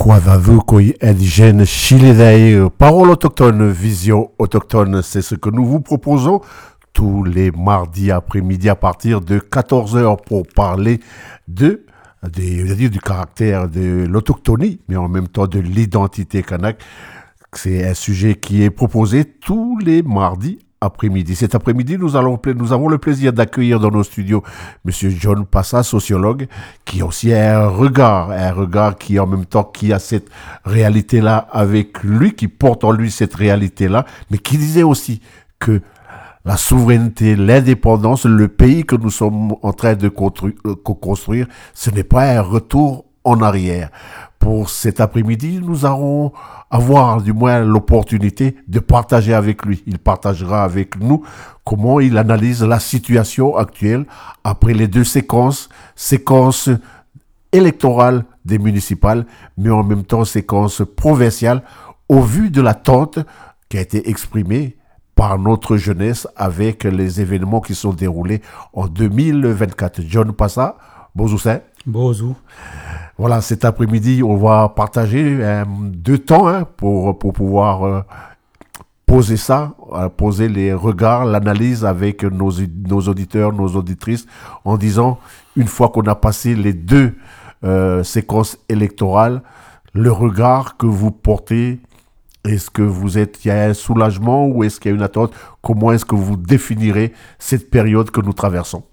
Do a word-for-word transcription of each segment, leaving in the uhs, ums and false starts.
Quadavukoy indigène Chilidae, parole autochtone, vision autochtone, c'est ce que nous vous proposons tous les mardis après-midi à partir de quatorze heures pour parler de, de, du caractère de l'autochtonie, mais en même temps de l'identité kanak. C'est un sujet qui est proposé tous les mardis après-midi. Cet après-midi, nous, allons, nous avons le plaisir d'accueillir dans nos studios M. John Passa, sociologue, qui a aussi un regard, un regard qui en même temps qui a cette réalité-là avec lui, qui porte en lui cette réalité-là, mais qui disait aussi que la souveraineté, l'indépendance, le pays que nous sommes en train de construire, ce n'est pas un retour en arrière. Pour cet après-midi, nous allons avoir du moins l'opportunité de partager avec lui. Il partagera avec nous comment il analyse la situation actuelle après les deux séquences, séquences électorales des municipales, mais en même temps séquences provinciales, au vu de l'attente qui a été exprimée par notre jeunesse avec les événements qui sont déroulés en deux mille vingt-quatre. John Passa, bonjour. Bonjour. Voilà, cet après-midi, on va partager euh, deux temps hein, pour, pour pouvoir euh, poser ça, euh, poser les regards, l'analyse avec nos, nos auditeurs, nos auditrices, en disant, une fois qu'on a passé les deux euh, séquences électorales, le regard que vous portez, est-ce que vous êtes, il y a un soulagement ou est-ce qu'il y a une attente? Comment est-ce que vous définirez cette période que nous traversons?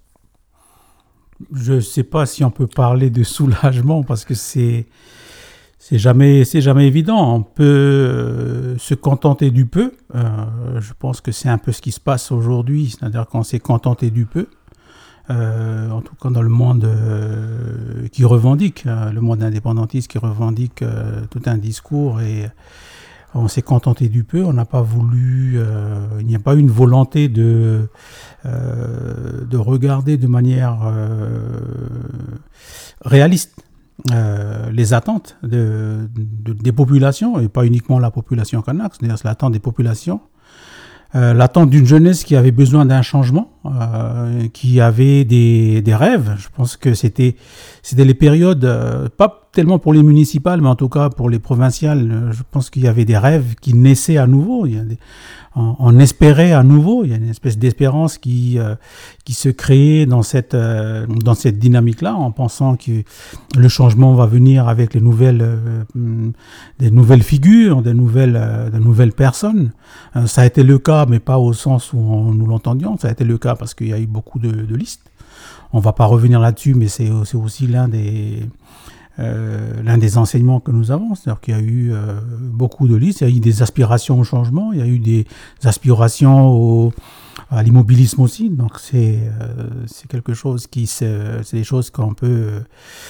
Je ne sais pas si on peut parler de soulagement parce que c'est, c'est, jamais, c'est jamais évident. On peut euh, se contenter du peu. Euh, je pense que c'est un peu ce qui se passe aujourd'hui, c'est-à-dire qu'on s'est contenté du peu. Euh, en tout cas dans le monde euh, qui revendique, euh, le monde indépendantiste qui revendique euh, tout un discours et on s'est contenté du peu, on n'a pas voulu, euh, il n'y a pas eu une volonté de, euh, de regarder de manière euh, réaliste euh, les attentes de, de, des populations, et pas uniquement la population kanak, c'est-à-dire c'est l'attente des populations. Euh, l'attente d'une jeunesse qui avait besoin d'un changement, euh, qui avait des, des rêves. Je pense que c'était, c'était les périodes, euh, pas tellement pour les municipales, mais en tout cas pour les provinciales, euh, je pense qu'il y avait des rêves qui naissaient à nouveau. Il y a des, on, on espérait à nouveau. Il y a une espèce d'espérance qui, euh, qui se créait dans cette, euh, dans cette dynamique-là, en pensant que le changement va venir avec les nouvelles, euh, des nouvelles figures, des nouvelles, euh, des nouvelles personnes. Euh, ça a été le cas, mais pas au sens où on, nous l'entendions. Ça a été le cas parce qu'il y a eu beaucoup de, de listes. On ne va pas revenir là-dessus, mais c'est, c'est aussi l'un des, euh, l'un des enseignements que nous avons. C'est-à-dire qu'il y a eu euh, beaucoup de listes, il y a eu des aspirations au changement, il y a eu des aspirations au, à l'immobilisme aussi. Donc c'est, euh, c'est quelque chose qui, c'est, c'est des choses qu'on peut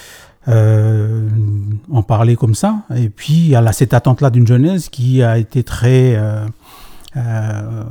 euh, en parler comme ça. Et puis il y a là, cette attente-là d'une jeunesse qui a été très... Euh, Euh,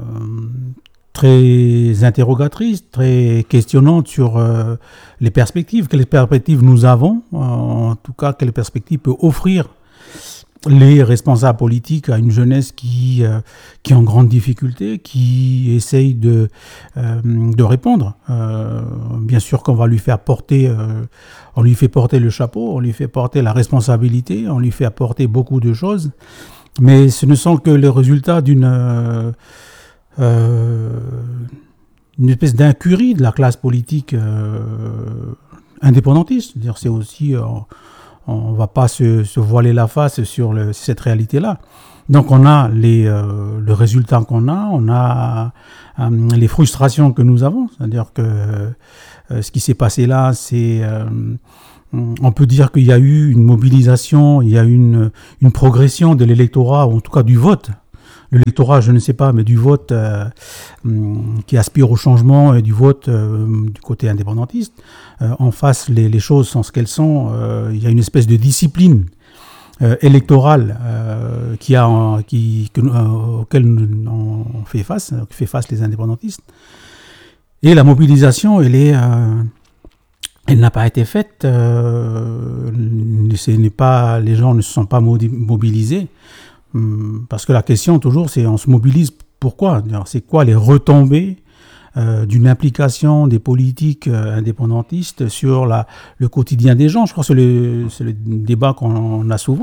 très interrogatrice, très questionnante sur euh, les perspectives. Quelles perspectives nous avons, euh, en tout cas, quelles perspectives peut offrir les responsables politiques à une jeunesse qui, euh, qui est en grande difficulté, qui essaye de, euh, de répondre. Euh, bien sûr qu'on va lui faire porter, euh, on lui fait porter le chapeau, on lui fait porter la responsabilité, on lui fait apporter beaucoup de choses. Mais ce ne sont que les résultats d'une euh, euh, une espèce d'incurie de la classe politique euh, indépendantiste. C'est-à-dire, c'est aussi, euh, on ne va pas se, se voiler la face sur le, cette réalité-là. Donc on a les, euh, le résultat qu'on a, on a euh, les frustrations que nous avons. C'est-à-dire que euh, ce qui s'est passé là, c'est... Euh, on peut dire qu'il y a eu une mobilisation, il y a eu une, une progression de l'électorat, ou en tout cas du vote. L'électorat, je ne sais pas, mais du vote euh, qui aspire au changement et du vote euh, du côté indépendantiste. Euh, en face, les, les choses sont ce qu'elles sont. Euh, il y a une espèce de discipline euh, électorale euh, qui a, qui, que, euh, auquel on fait face, que fait face les indépendantistes. Et la mobilisation, elle est... Euh, Elle n'a pas été faite, euh, ce n'est pas, les gens ne se sont pas mobilisés, parce que la question toujours c'est on se mobilise pourquoi? C'est quoi les retombées euh, d'une implication des politiques euh, indépendantistes sur la, le quotidien des gens? Je crois que c'est le, c'est le débat qu'on a souvent.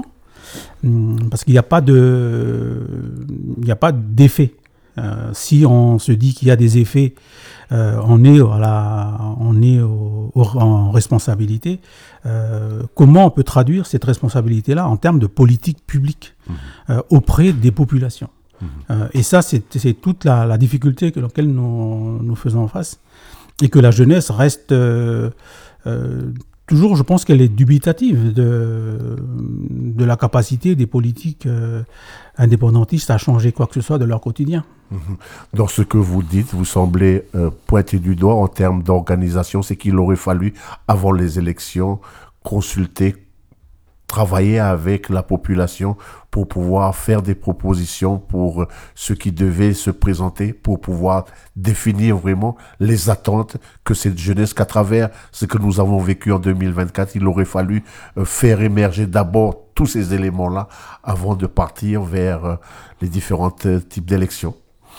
parce qu'il n'y a pas de, il n'y a pas d'effet. Euh, si on se dit qu'il y a des effets, euh, on est, à la, on est au, au, en responsabilité. Euh, comment on peut traduire cette responsabilité-là en termes de politique publique mmh. euh, auprès des populations mmh. euh, Et ça, c'est, c'est toute la, la difficulté à laquelle nous, nous faisons face. Et que la jeunesse reste euh, euh, toujours, je pense qu'elle est dubitative de, de la capacité des politiques euh, indépendantistes à changer quoi que ce soit de leur quotidien. Dans ce que vous dites, vous semblez euh, pointer du doigt en termes d'organisation, c'est qu'il aurait fallu, avant les élections, consulter, travailler avec la population pour pouvoir faire des propositions pour euh, ceux qui devaient se présenter, pour pouvoir définir vraiment les attentes que cette jeunesse, qu'à travers ce que nous avons vécu en deux mille vingt-quatre, il aurait fallu euh, faire émerger d'abord tous ces éléments-là avant de partir vers euh, les différents euh, types d'élections.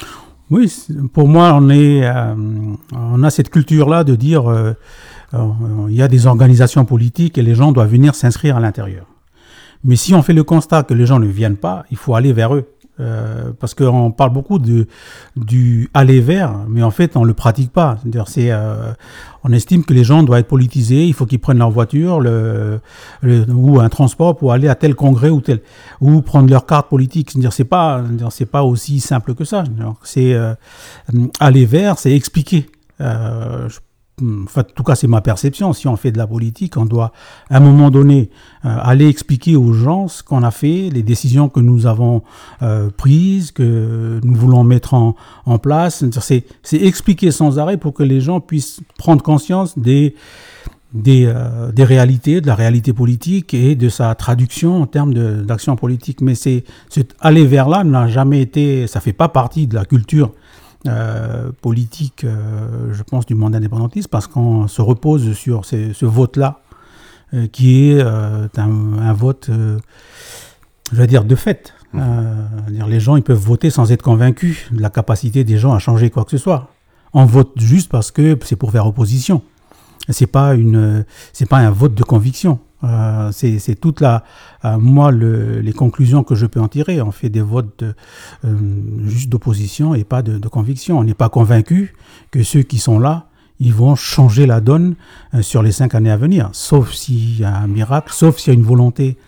Oui, pour moi, on est, euh, on a cette culture-là de dire euh, euh, il y a des organisations politiques et les gens doivent venir s'inscrire à l'intérieur. Mais si on fait le constat que les gens ne viennent pas, il faut aller vers eux. Euh, parce qu'on parle beaucoup de, du aller vers, mais en fait, on ne le pratique pas. C'est-à-dire, c'est, euh, on estime que les gens doivent être politisés, il faut qu'ils prennent leur voiture le, le, ou un transport pour aller à tel congrès ou tel, ou prendre leur carte politique. C'est-à-dire, c'est pas, c'est-à-dire, c'est pas aussi simple que ça. C'est-à-dire, c'est euh, aller vers, c'est expliquer. Euh, je Enfin, en tout cas, c'est ma perception. Si on fait de la politique, on doit, à un moment donné, euh, aller expliquer aux gens ce qu'on a fait, les décisions que nous avons euh, prises, que nous voulons mettre en, en place. C'est, c'est expliquer sans arrêt pour que les gens puissent prendre conscience des, des, euh, des réalités, de la réalité politique et de sa traduction en termes de, d'action politique. Mais c'est, c'est aller vers là n'a jamais été, ça fait pas partie de la culture Euh, politique, euh, je pense, du monde indépendantiste, parce qu'on se repose sur ces, ce vote-là, euh, qui est euh, un, un vote, euh, je vais dire, de fait. Mmh. Euh, dire, les gens, ils peuvent voter sans être convaincus de la capacité des gens à changer quoi que ce soit. On vote juste parce que c'est pour faire opposition. C'est pas une, c'est pas un vote de conviction. Euh, c'est, c'est toute la, euh, moi, le, les conclusions que je peux en tirer. On fait des votes de, euh, juste d'opposition et pas de, de conviction. On n'est pas convaincu que ceux qui sont là, ils vont changer la donne euh, sur les cinq années à venir. Sauf s'il y a un miracle, sauf s'il y a une volonté.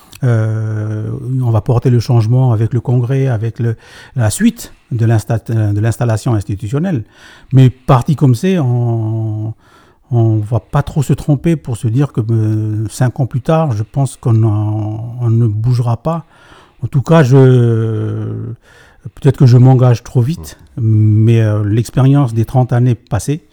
Euh, on va porter le changement avec le Congrès, avec le, la suite de, l'insta- de l'installation institutionnelle. Mais parti comme c'est, on... on ne va pas trop se tromper pour se dire que euh, cinq ans plus tard, je pense qu'on en, on ne bougera pas. En tout cas, je, peut-être que je m'engage trop vite, mais euh, l'expérience des trente années passées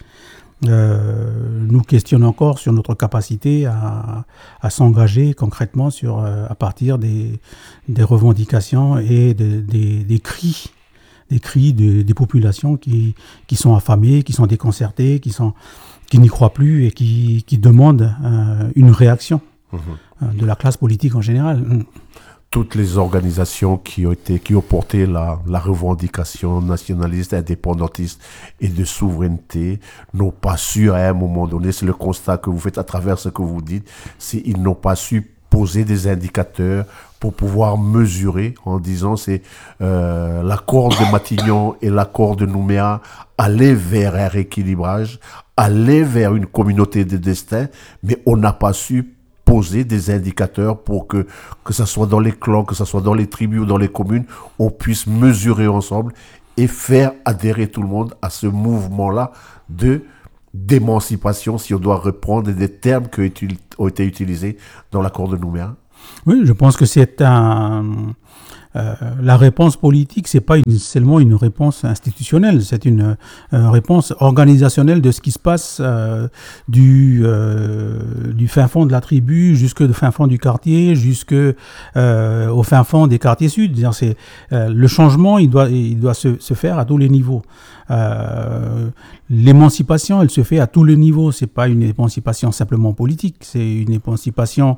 euh, nous questionne encore sur notre capacité à, à s'engager concrètement sur, euh, à partir des, des revendications et de, des, des cris, des cris de, des populations qui, qui sont affamées, qui sont déconcertées, qui sont... qui n'y croient plus et qui, qui demandent euh, une réaction mmh. euh, de la classe politique en général. Toutes les organisations qui ont, été, qui ont porté la, la revendication nationaliste, indépendantiste et de souveraineté n'ont pas su, à un moment donné, c'est le constat que vous faites à travers ce que vous dites, c'est qu'ils n'ont pas su poser des indicateurs pour pouvoir mesurer en disant c'est euh, l'accord de Matignon et l'accord de Nouméa aller vers un rééquilibrage, aller vers une communauté de destin, mais on n'a pas su poser des indicateurs pour que, que ce soit dans les clans, que ce soit dans les tribus ou dans les communes, on puisse mesurer ensemble et faire adhérer tout le monde à ce mouvement-là de d'émancipation, si on doit reprendre des termes qui ont été utilisés dans l'accord de Nouméa. Oui, je pense que c'est un... Euh, la réponse politique, c'est pas une, seulement une réponse institutionnelle, c'est une euh, réponse organisationnelle de ce qui se passe euh, du, euh, du fin fond de la tribu jusqu'au fin fond du quartier, jusqu'au euh, fin fond des quartiers sud. C'est-à-dire, c'est, euh, le changement, il doit, il doit se, se faire à tous les niveaux. Euh, l'émancipation, elle se fait à tous les niveaux. C'est pas une émancipation simplement politique, c'est une émancipation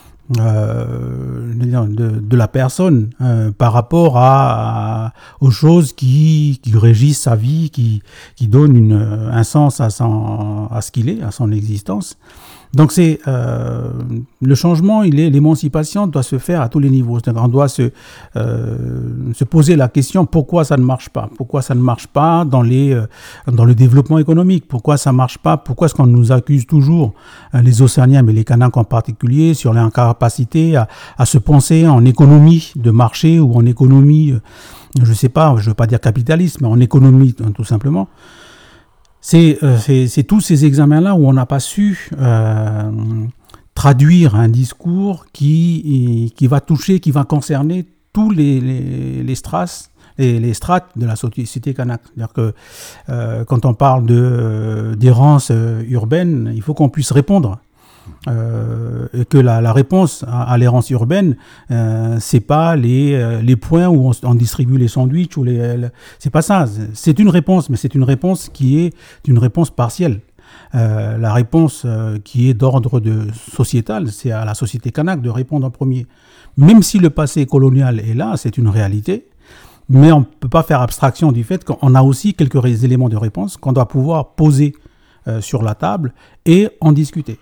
Euh, de, de la personne euh, par rapport à, à, aux choses qui, qui régissent sa vie, qui, qui donnent une, un sens à, son, à ce qu'il est, à son existence. Donc c'est euh, le changement, il est l'émancipation doit se faire à tous les niveaux. C'est-à-dire on doit se euh, se poser la question pourquoi ça ne marche pas, pourquoi ça ne marche pas dans les euh, dans le développement économique, pourquoi ça marche pas, pourquoi est-ce qu'on nous accuse toujours euh, les Océaniens mais les Kanaks en particulier sur l'incapacité à, à se penser en économie de marché ou en économie, euh, je sais pas, je veux pas dire capitaliste, mais en économie tout simplement. C'est, euh, c'est, c'est tous ces examens-là où on n'a pas su euh, traduire un discours qui, qui va toucher, qui va concerner tous les, les, les strates, les, les strates de la société kanak. C'est-à-dire que euh, quand on parle de, euh, d'errance euh, urbaine, il faut qu'on puisse répondre. Euh, et que la, la réponse à, à l'errance urbaine, euh, c'est pas les, euh, les points où on, on distribue les sandwichs ou les, le, c'est pas ça. C'est une réponse, mais c'est une réponse qui est une réponse partielle. Euh, la réponse euh, qui est d'ordre de sociétal, c'est à la société kanak de répondre en premier. Même si le passé colonial est là, c'est une réalité. Mais on ne peut pas faire abstraction du fait qu'on a aussi quelques éléments de réponse qu'on doit pouvoir poser euh, sur la table et en discuter.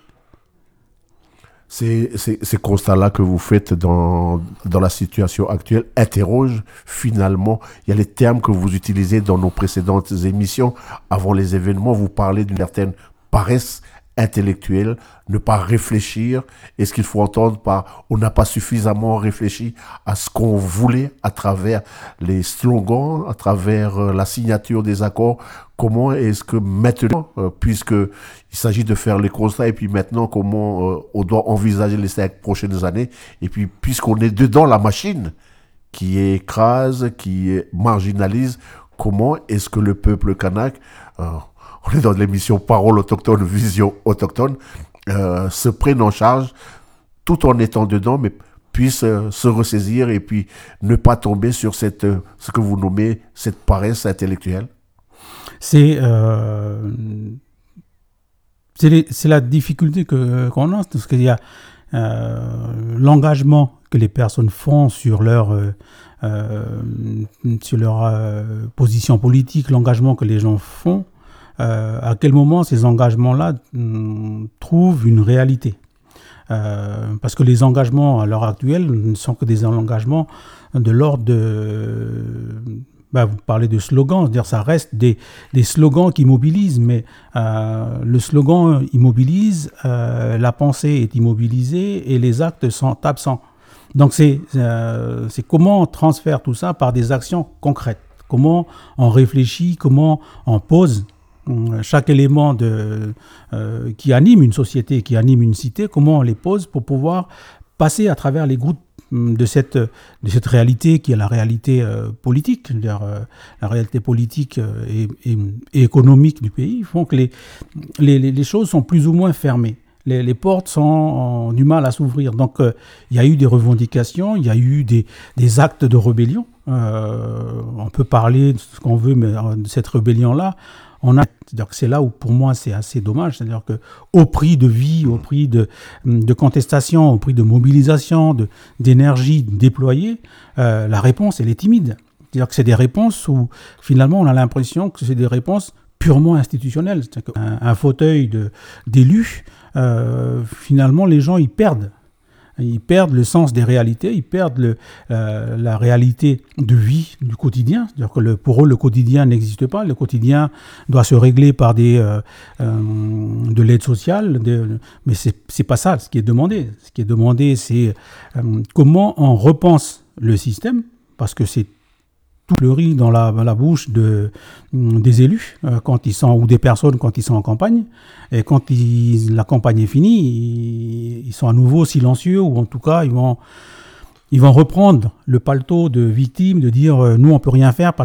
Ces, ces, ces constats-là que vous faites dans, dans la situation actuelle interrogent finalement, il y a les termes que vous utilisez dans nos précédentes émissions. Avant les événements, vous parlez d'une certaine paresse intellectuelle, ne pas réfléchir. Et ce qu'il faut entendre par on n'a pas suffisamment réfléchi à ce qu'on voulait à travers les slogans, à travers euh, la signature des accords. Comment est-ce que maintenant, euh, puisque il s'agit de faire les constats et puis maintenant comment euh, on doit envisager les cinq prochaines années et puis puisqu'on est dedans la machine qui écrase, qui marginalise, comment est-ce que le peuple kanak, euh, on est dans l'émission Parole autochtone, Vision autochtone, euh, se prenne en charge tout en étant dedans, mais puisse euh, se ressaisir et puis ne pas tomber sur cette, euh, ce que vous nommez cette paresse intellectuelle? C'est, euh, c'est, les, c'est la difficulté que, qu'on a, parce qu'il y a euh, l'engagement que les personnes font sur leur, euh, euh, sur leur euh, position politique, l'engagement que les gens font. Euh, à quel moment ces engagements-là hum, trouvent une réalité euh, parce que les engagements à l'heure actuelle ne sont que des engagements de l'ordre de... Ben, vous parlez de slogans, c'est-à-dire ça reste des, des slogans qui mobilisent, mais euh, le slogan immobilise, euh, la pensée est immobilisée et les actes sont absents. Donc c'est, euh, c'est comment on transfère tout ça par des actions concrètes, comment on réfléchit, comment on pose chaque élément de, euh, qui anime une société, qui anime une cité, comment on les pose pour pouvoir passer à travers les groupes de cette, de cette réalité qui est la réalité euh, politique, c'est-à-dire euh, la réalité politique euh, et, et, et économique du pays, font que les, les, les choses sont plus ou moins fermées. Les, les portes sont, ont du mal à s'ouvrir. Donc il euh, y a eu des revendications, il y a eu des, des actes de rébellion. Euh, on peut parler de ce qu'on veut, mais de cette rébellion-là, on a, c'est-à-dire que c'est là où pour moi c'est assez dommage, c'est-à-dire que au prix de vie, au prix de, de contestation, au prix de mobilisation, de, d'énergie déployée, euh, la réponse elle est timide. C'est-à-dire que c'est des réponses où finalement on a l'impression que c'est des réponses purement institutionnelles. C'est-à-dire qu'un un fauteuil de, d'élu, euh, finalement les gens ils perdent. Ils perdent le sens des réalités, ils perdent le, euh, la réalité de vie du quotidien. C'est-à-dire que le, pour eux, le quotidien n'existe pas. Le quotidien doit se régler par des, euh, euh, de l'aide sociale. De, mais ce n'est pas ça ce qui est demandé. Ce qui est demandé, c'est euh, comment on repense le système, parce que c'est tout le riz dans la, dans la bouche de, des élus euh, quand ils sont, ou des personnes quand ils sont en campagne. Et quand ils, la campagne est finie, ils, ils sont à nouveau silencieux, ou en tout cas, ils vont, ils vont reprendre le paletot de victime, de dire euh, « nous, on ne peut rien faire parce